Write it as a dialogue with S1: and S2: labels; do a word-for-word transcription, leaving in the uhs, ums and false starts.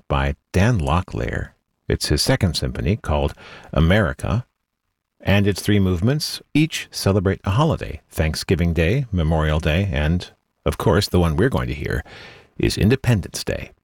S1: by Dan Locklear. It's his second symphony called America, and its three movements each celebrate a holiday: Thanksgiving Day, Memorial Day, and, of course, the one we're going to hear is Independence Day.